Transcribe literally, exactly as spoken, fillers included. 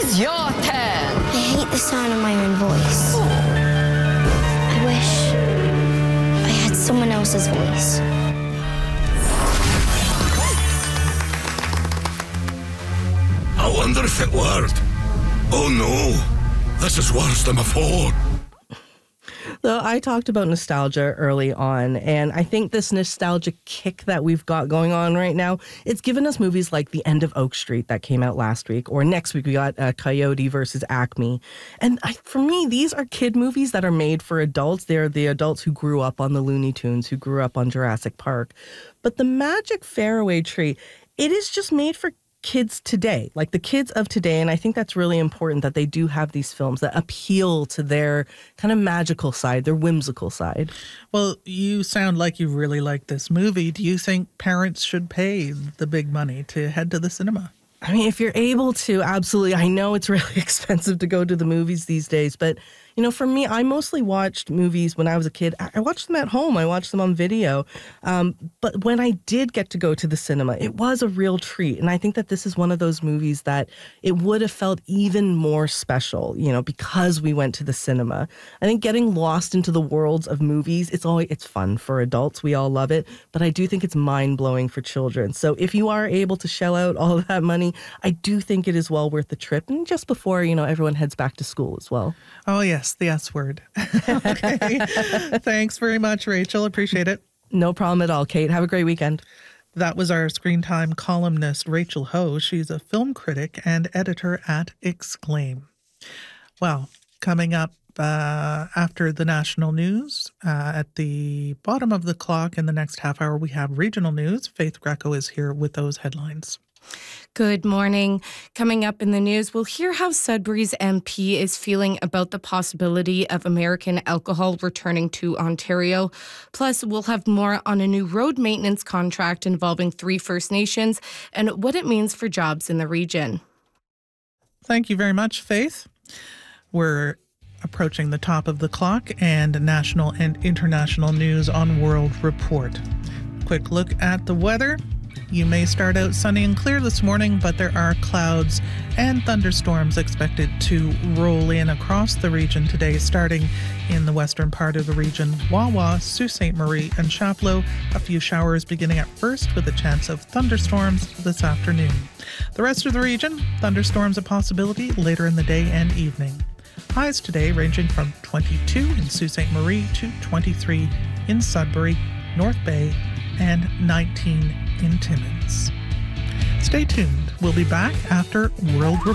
is your turn. I hate the sound of my own voice. I wish I had someone else's voice. I wonder if it worked. Oh no, this is worse than before. So I talked about nostalgia early on, and I think this nostalgic kick that we've got going on right now, it's given us movies like The End of Oak Street that came out last week, or next week we got uh, Coyote versus Acme. And I, for me, these are kid movies that are made for adults. They're the adults who grew up on the Looney Tunes, who grew up on Jurassic Park. But the Magic Fairway Tree, it is just made for kids today, like the kids of today. And I think that's really important that they do have these films that appeal to their kind of magical side, their whimsical side. Well, you sound like you really like this movie. Do you think parents should pay the big money to head to the cinema? I mean, if you're able to, absolutely. I know it's really expensive to go to the movies these days, but you know, for me, I mostly watched movies when I was a kid. I watched them at home. I watched them on video. Um, but when I did get to go to the cinema, it was a real treat. And I think that this is one of those movies that it would have felt even more special, you know, because we went to the cinema. I think getting lost into the worlds of movies, it's always, it's fun for adults. We all love it. But I do think it's mind-blowing for children. So if you are able to shell out all of that money, I do think it is well worth the trip. And just before, you know, everyone heads back to school as well. Oh, yes. The S word. Okay. Thanks very much, Rachel. Appreciate it. No problem at all, Kate. Have a great weekend. That was our Screen Time columnist, Rachel Ho. She's a film critic and editor at Exclaim. Well, coming up uh, after the national news, uh, at the bottom of the clock in the next half hour, we have regional news. Faith Greco is here with those headlines. Good morning. Coming up in the news, we'll hear how Sudbury's M P is feeling about the possibility of American alcohol returning to Ontario. Plus, we'll have more on a new road maintenance contract involving three First Nations and what it means for jobs in the region. Thank you very much, Faith. We're approaching the top of the clock and national and international news on World Report. Quick look at the weather. You may start out sunny and clear this morning, but there are clouds and thunderstorms expected to roll in across the region today, starting in the western part of the region. Wawa, Sault Ste. Marie, and Chapleau. A few showers beginning at first with a chance of thunderstorms this afternoon. The rest of the region, thunderstorms a possibility later in the day and evening. Highs today ranging from twenty-two in Sault Ste. Marie to twenty-three in Sudbury, North Bay, and nineteen in Timmins. Stay tuned. We'll be back after World Report.